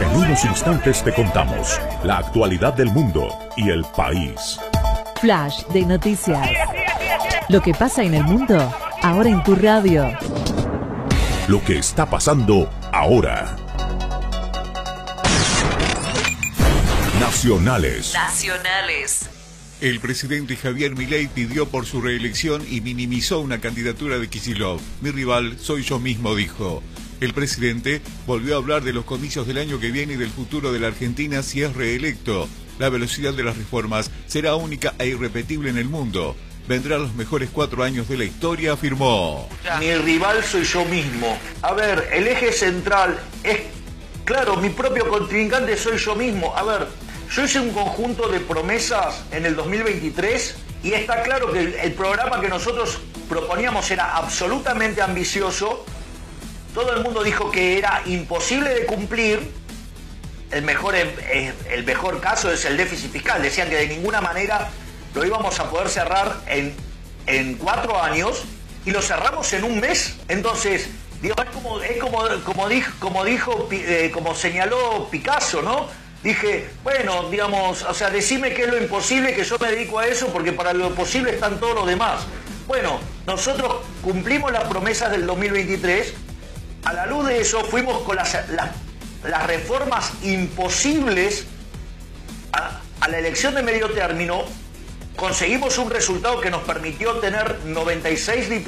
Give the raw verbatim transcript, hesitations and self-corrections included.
En unos instantes te contamos la actualidad del mundo y el país. Flash de noticias. Lo que pasa en el mundo, ahora en tu radio. Lo que está pasando ahora. Nacionales. Nacionales. El presidente Javier Milei pidió por su reelección y minimizó una candidatura de Kicillof. Mi rival soy yo mismo, dijo. El presidente volvió a hablar de los comicios del año que viene y del futuro de la Argentina si es reelecto. La velocidad de las reformas será única e irrepetible en el mundo. Vendrán los mejores cuatro años de la historia, afirmó. Mi rival soy yo mismo. A ver, el eje central es, claro, mi propio contrincante soy yo mismo. A ver, yo hice un conjunto de promesas en el dos mil veintitrés y está claro que el, el programa que nosotros proponíamos era absolutamente ambicioso. Todo el mundo dijo que era imposible de cumplir. El mejor, el mejor caso es el déficit fiscal. Decían que de ninguna manera lo íbamos a poder cerrar en, en cuatro años y lo cerramos en un mes. Entonces, digo, es como, es como, como dijo, como, dijo eh, como señaló Picasso, ¿no? Dije, bueno, digamos, o sea, decime qué es lo imposible, que yo me dedico a eso, porque para lo posible están todos los demás. Bueno, nosotros cumplimos las promesas del dos mil veintitrés. A la luz de eso fuimos con las, las, las reformas imposibles a, a la elección de medio término. Conseguimos un resultado que nos permitió tener noventa y seis diputados.